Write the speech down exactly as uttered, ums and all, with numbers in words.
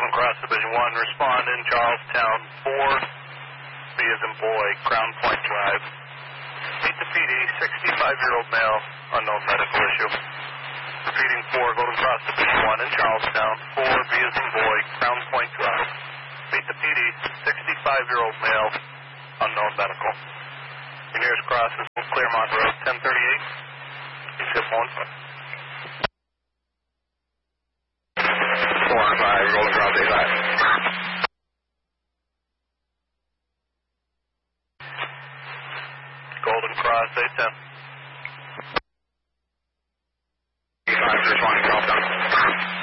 Golden Cross Division one, respond in Charlestown four, B as in boy, Crown Point Drive. Meet the P D, sixty-five-year-old male, unknown medical issue. Repeating four, Golden Cross Division one in Charlestown, four, B as in boy, Crown Point Drive. Meet the P D, sixty-five-year-old male, unknown medical. Your nearest cross is Claremont Road, ten thirty-eight. Skip one. four and five, Golden Cross A five. Golden Cross A ten. A five, responding Charlestown.